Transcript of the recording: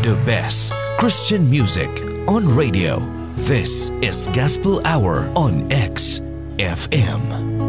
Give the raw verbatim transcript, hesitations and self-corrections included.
The best Christian music on radio. This is Gospel Hour on X F M.